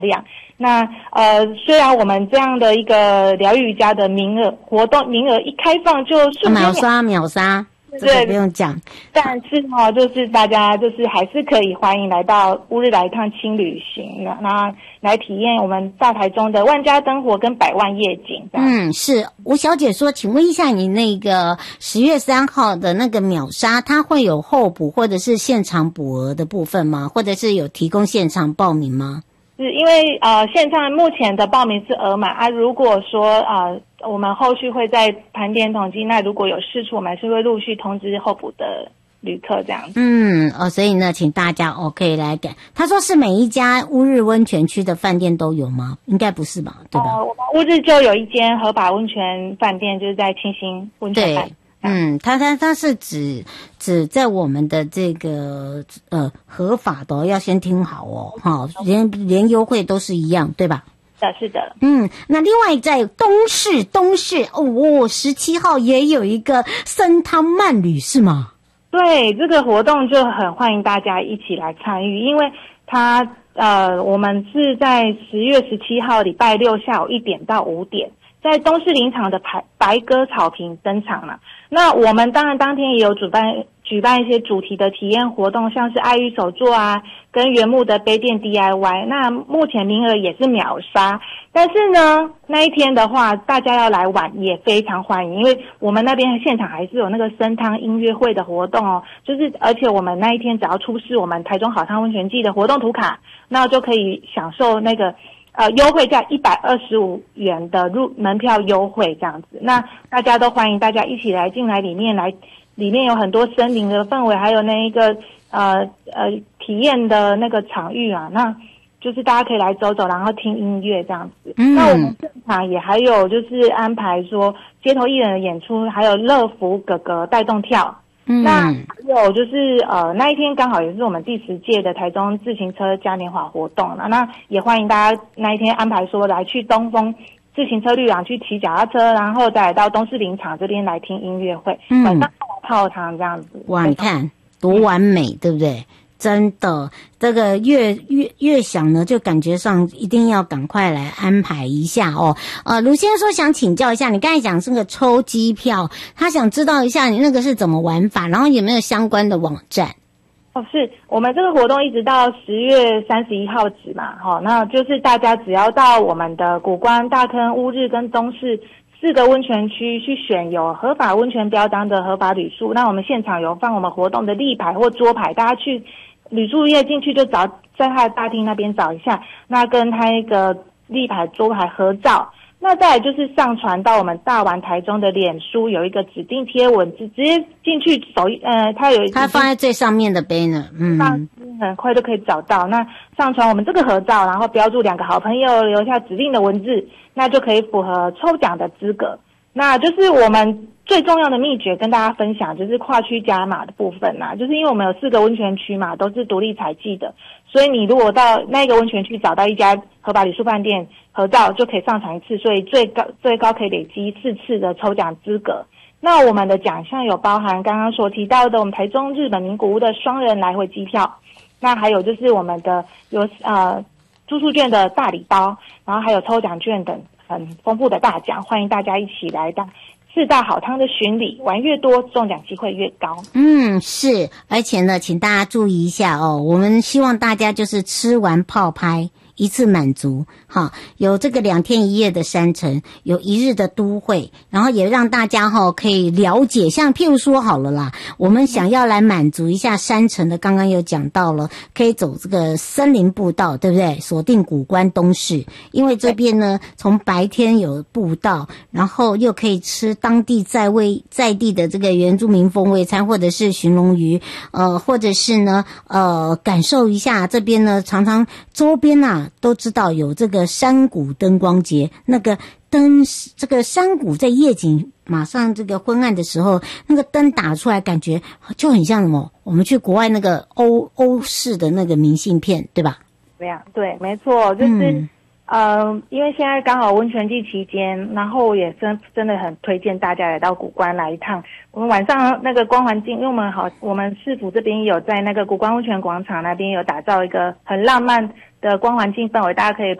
量。那虽然我们这样的一个疗愈瑜伽的活动名额一开放就瞬间秒杀。这对， 个不用讲， 但是就是大家就是还是可以欢迎来到乌日来一趟轻旅行，那来体验我们大台中的万家灯火跟百万夜景。 是吴小姐说，请问一下，你那个10月3号的那个秒杀，它会有候补或者是现场补额的部分吗？或者是有提供现场报名吗？ 是因为线上目前的报名是额满啊，如果说我们后续会在盘点统计，那如果有释出，我们还是会陆续通知候补的旅客这样子。 所以呢，请大家可以来改。他说是每一家乌日温泉区的饭店都有吗？应该不是吧，对吧？ 我们乌日就有一间合法温泉饭店，就是在清新温泉饭。 它是指在我们的这个合法的要先听好哦，连优惠都是一样，对吧？ 是的。 那另外在东市17号也有一个参汤慢旅是吗？ 对，这个活动就很欢迎大家一起来参与，因为它我们是在10月17号礼拜六下午1点到5点。在东势林场的白鸽草坪登场了。那我们当然当天也有举办一些主题的体验活动，像是爱玉手作啊，跟原木的杯垫 DIY。那目前名额也是秒杀，但是呢，那一天的话，大家要来玩也非常欢迎，因为我们那边现场还是有那个参汤音乐会的活动哦，就是而且我们那一天只要出示我们台中好汤温泉季的活动图卡，那就可以享受那个优惠价125元的门票优惠这样子。那大家都欢迎大家一起来进来里面有很多森林的氛围，还有那一个体验的那个场域啊，那就是大家可以来走走，然后听音乐这样子。那我们现场也还有就是安排说街头艺人的演出，还有乐福哥哥带动跳。那还有就是那一天刚好也是我们第10届的台中自行车嘉年华活动了，那也欢迎大家那一天安排说来去东风自行车旅廊去骑脚踏车，然后再来到东势林场这边来听音乐会，晚上泡汤这样子。 哇，你看多完美，对不对？真的，这个越想呢，就感觉上一定要赶快来安排一下哦。卢先生说想请教一下，你刚才讲这个抽机票，他想知道一下你那个是怎么玩法，然后有没有相关的网站？ 是我们这个活动一直到10月31号止嘛，那就是大家只要到我们的谷关、大坑、乌日跟东势4个温泉区去选有合法温泉标章的合法旅宿，那我们现场有放我们活动的立牌或桌牌，大家去旅宿业进去就找在他的大厅那边找一下，那跟他一个立牌桌牌合照。那再来就是上传到我们大玩台中的脸书有一个指定贴文，直接进去它放在最上面的 banner， 很快就可以找到。那上传我们这个合照，然后标注2个好朋友，留下指定的文字，那就可以符合抽奖的资格。那就是我们最重要的秘诀跟大家分享，就是跨区加码的部分啦。就是因为我们有4个温泉区嘛，都是独立采集的，所以你如果到那个温泉区找到一家合法旅宿饭店合照，就可以上传1次，所以最高可以累积4次的抽奖资格。那我们的奖项有包含刚刚所提到的我们台中日本名古屋的双人来回机票，那还有就是我们的有住宿券的大礼包，然后还有抽奖券等很丰富的大奖，欢迎大家一起来当4大好汤的巡礼，玩越多中奖机会越高。 是，而且呢，请大家注意一下哦，我们希望大家就是吃完泡拍一次满足，有这个2天1夜的山城，有1日的都会，然后也让大家可以了解，像譬如说好了啦，我们想要来满足一下山城的，刚刚有讲到了，可以走这个森林步道，对不对？锁定谷关东势，因为这边呢，从白天有步道，然后又可以吃当地在地的这个原住民风味餐，或者是寻龙鱼，或者是呢，感受一下这边呢，常常周边啊都知道有这个山谷灯光节，那个这个山谷在夜景马上这个昏暗的时候，那个灯打出来，感觉就很像什么？我们去国外那个欧式的那个明信片，对吧？ 对呀，对，没错，就是因为现在刚好温泉季期间，然后我也真的很推荐大家来到谷关来一趟。我们晚上那个光环境，因为我们市府这边有在那个谷关温泉广场那边有打造一个很浪漫的光环境氛围，大家可以